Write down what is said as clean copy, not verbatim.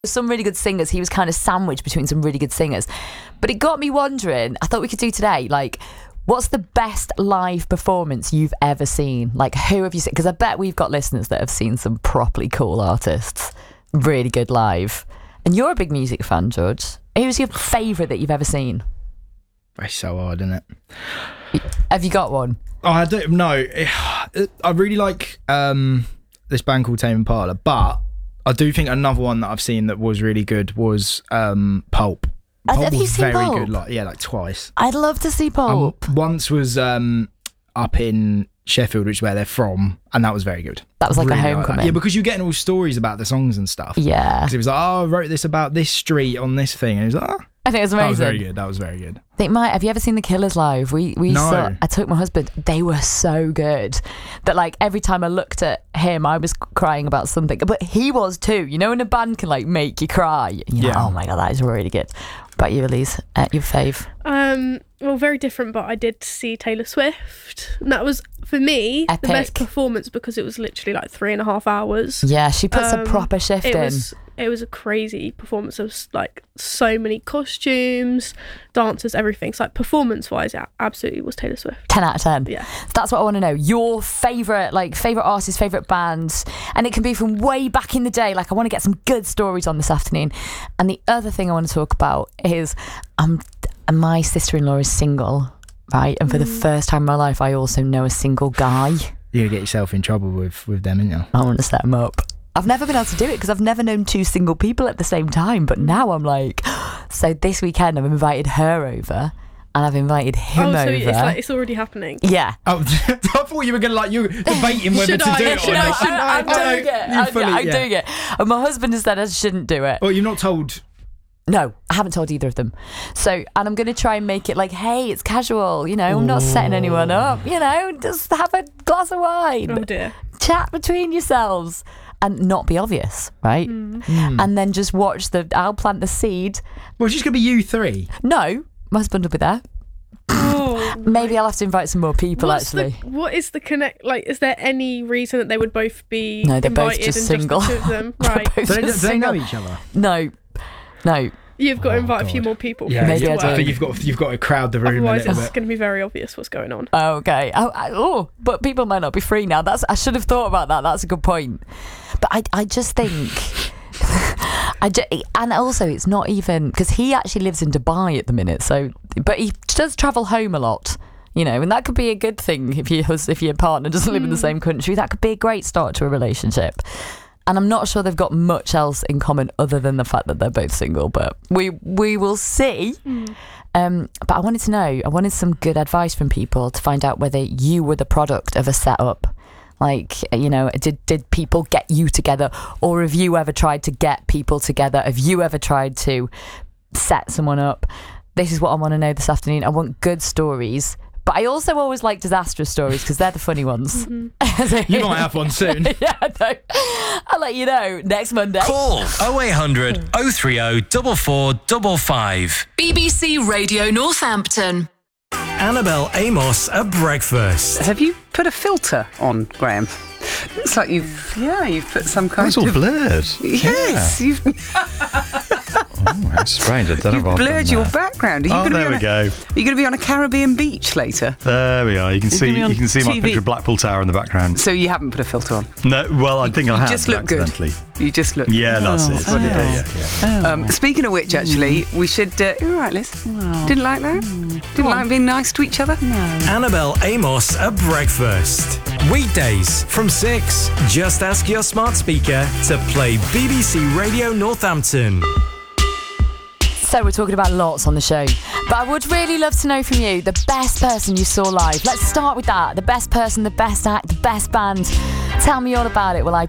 some really good singers. He was kind of sandwiched between some really good singers. But it got me wondering, I thought we could do today, like, what's the best live performance you've ever seen? Like, who have you seen? Because I bet we've got listeners that have seen some properly cool artists, really good live. And you're a big music fan, George. Who's your favourite that you've ever seen? It's so hard, isn't it? Have you got one? Oh, I don't know. I really like this band called Tame Impala, but I do think another one that I've seen that was really good was Pulp. Have you seen very Pulp? good, like twice. I'd love to see Pulp. Once was up in Sheffield, which is where they're from, and that was very good. That was like really a homecoming. Yeah, because you're getting all stories about the songs and stuff. Yeah. Because it was like, I wrote this about this street on this thing, and it was like, I think it was amazing. That was very good. Have you ever seen the Killers live? We No. saw. I took my husband. They were so good that like every time I looked at him, I was crying about something. But he was too. You know, when a band can like make you cry. You're like, oh my god, that is really good. What about you, Elise? Your fave? Well, very different, but I did see Taylor Swift. And that was, for me, Epic. the best performance because it was literally like 3.5 hours. Yeah, she puts a proper shift in. It was a crazy performance. There was like so many costumes, dancers, everything. So like performance-wise, it absolutely was Taylor Swift. 10 out of 10. Yeah. That's what I want to know. Your favourite artists, favourite bands. And it can be from way back in the day. Like, I want to get some good stories on this afternoon. And the other thing I want to talk about is my sister-in-law is single, right? And for the first time in my life, I also know a single guy. You're going to get yourself in trouble with them, aren't you? I want to set him up. I've never been able to do it because I've never known two single people at the same time. But now I'm like, so this weekend I've invited her over and I've invited him over. It's already happening. Yeah. Oh, I thought you were going to you were debating whether to do it or not. I'm doing it. I'm doing it. And my husband has said I shouldn't do it. Well, you're not told. No, I haven't told either of them. So, and I'm going to try and make it like, hey, it's casual, you know, I'm not setting anyone up, you know, just have a glass of wine. Oh dear. Chat between yourselves and not be obvious, right? And then just watch I'll plant the seed. Well, it's just going to be you three. No, my husband will be there. Oh, Maybe I'll have to invite some more people, actually. What is the connect? Like, is there any reason that they would both be No, they're both invited just and single. just the two of them? Right. So they know each other? No. You've got to invite a few more people. Yeah, Maybe I do. But you've got to crowd the room Otherwise, a little it's bit. going to be very obvious what's going on. Oh, okay. But people might not be free now. I should have thought about that. That's a good point. But I just think... and also, it's not even... Because he actually lives in Dubai at the minute, but he does travel home a lot, you know, and that could be a good thing if your partner doesn't live in the same country. That could be a great start to a relationship. And I'm not sure they've got much else in common other than the fact that they're both single, but we will see. But I wanted some good advice from people to find out whether you were the product of a setup. Like, you know, did people get you together, or have you ever tried to get people together? Have you ever tried to set someone up? This is what I want to know this afternoon. I want good stories. But I also always like disastrous stories because they're the funny ones. You might have one soon. Yeah, no. I'll let you know next Monday. Call 0800 030 4455. BBC Radio Northampton. Annabelle Amos at breakfast. Have you put a filter on, Graham? Looks like you've put some kind It's all of... blurred. Yes, Yeah. you've Oh, that's strange. I don't know if I've blurred done your that. background. Are you Oh, gonna there be we go. Are you going to be on a Caribbean beach later? There we are. You can You're see gonna be on my TV. picture of Blackpool Tower in the background. So you haven't put a filter on? No, well, I think I have just look good. accidentally. You just look Yeah, that's it. That's what it is. Yeah. Speaking of which, actually, we should... You're all right, Liz. Didn't like that? Didn't like being nice to each other? Annabelle Amos at breakfast. Weekdays from 6. Just ask your smart speaker to play BBC Radio Northampton. So we're talking about lots on the show, but I would really love to know from you the best person you saw live. Let's start with that. The best person, the best act, the best band. Tell me all about it. Will I